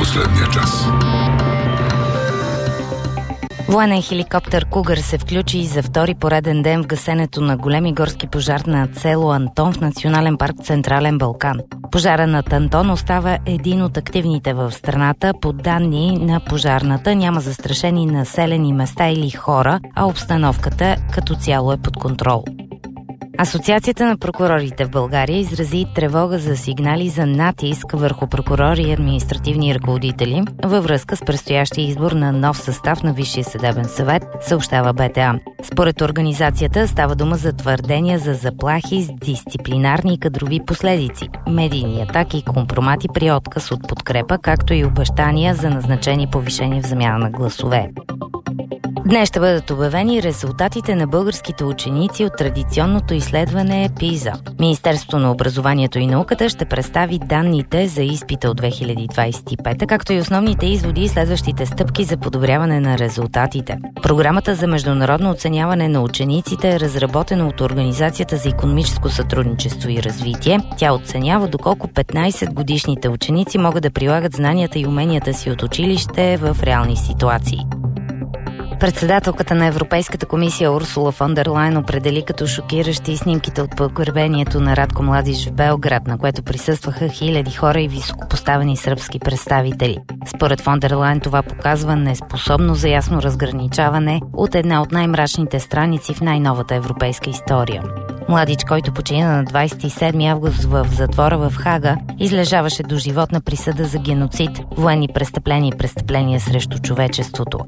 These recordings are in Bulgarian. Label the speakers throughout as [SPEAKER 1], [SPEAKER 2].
[SPEAKER 1] последния час.
[SPEAKER 2] Военен хеликоптер Кугър се включи за втори пореден ден в гасенето на големи горски пожар над село Антон в Национален парк Централен Балкан. Пожара над Антон остава един от активните в страната. По данни на пожарната няма застрашени населени места или хора, а обстановката като цяло е под контрол. Асоциацията на прокурорите в България изрази тревога за сигнали за натиск върху прокурори и административни ръководители във връзка с предстоящия избор на нов състав на Висшия съдебен съвет, съобщава БТА. Според организацията става дума за твърдения за заплахи с дисциплинарни и кадрови последици, медийни атаки и компромати при отказ от подкрепа, както и обещания за назначени повишения в замяна на гласове. Днес ще бъдат обявени резултатите на българските ученици от традиционното изследване ПИЗА. Министерството на образованието и науката ще представи данните за изпита от 2025, както и основните изводи и следващите стъпки за подобряване на резултатите. Програмата за международно оценяване на учениците е разработена от Организацията за икономическо сътрудничество и развитие. Тя оценява доколко 15-годишните ученици могат да прилагат знанията и уменията си от училище в реални ситуации. Председателката на Европейската комисия Урсула фон дер Лайен определи като шокиращи снимките от погребението на Радко Младич в Белград, на което присъстваха хиляди хора и високопоставени сръбски представители. Според фон дер Лайен това показва неспособност за ясно разграничаване от една от най-мрачните страници в най-новата европейска история. Младич, който почина на 27 август в затвора в Хага, излежаваше доживотна присъда за геноцид, военни престъпления и престъпления срещу човечеството.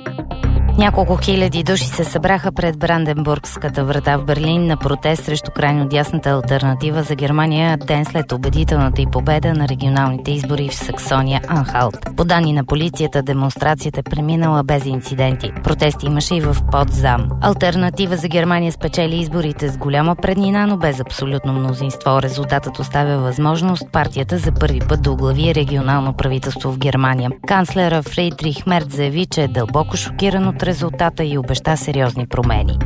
[SPEAKER 2] Няколко хиляди души се събраха пред Бранденбургската врата в Берлин на протест срещу крайно дясната алтернатива за Германия ден след убедителната й победа на регионалните избори в Саксония-Анхалт. По данни на полицията, демонстрацията е преминала без инциденти. Протести имаше и в Потсдам. Алтернатива за Германия спечели изборите с голяма преднина, но без абсолютно мнозинство. Резултатът оставя възможност партията за първи път да оглави регионално правителство в Германия. Канцлера Фридрих Мерц заяви, че е дълбоко шокиран от резултата и обеща сериозни промени.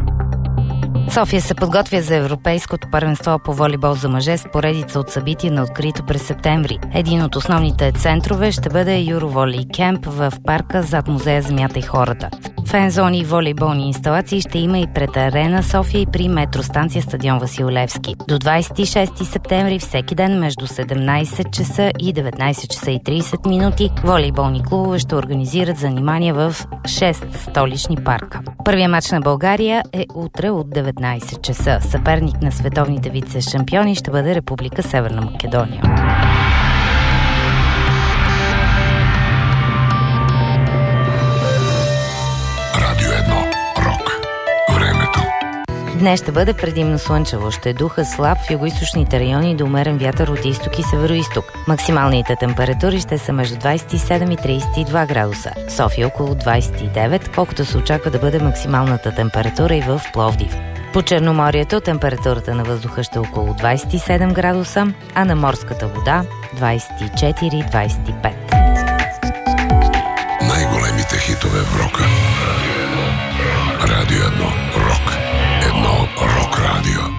[SPEAKER 2] София се подготвя за Европейското първенство по волейбол за мъже с поредица от събития на открито през септември. Един от основните центрове ще бъде Юроволей Кемп в парка зад музея Земята и хората. Фензони и волейболни инсталации ще има и пред Арена София и при метростанция Стадион Васил Левски. До 26 септември всеки ден между 17 часа и 19 часа и 30 минути волейболни клубове ще организират занимания в 6 столични парка. Първият мач на България е утре от 19 часа. Съперник на световните вице-шампиони ще бъде Република Северна Македония. Днес ще бъде предимно слънчево. Ще духа слаб в югоизточните райони до умерен вятър от изток и североизток. Максималните температури ще са между 27 и 32 градуса. София около 29, колкото се очаква да бъде максималната температура и в Пловдив. По Черноморието температурата на въздуха ще е около 27 градуса, а на морската вода 24-25.
[SPEAKER 1] Най-големите хитове в рока. Радио 1 Рок. Едно Рок Радио.